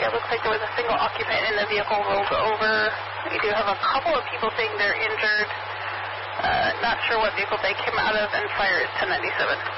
It looks like there was a single occupant in the vehicle rolled over. We do have a couple of people saying they're injured. Not sure what vehicle they came out of, and fire is 1097.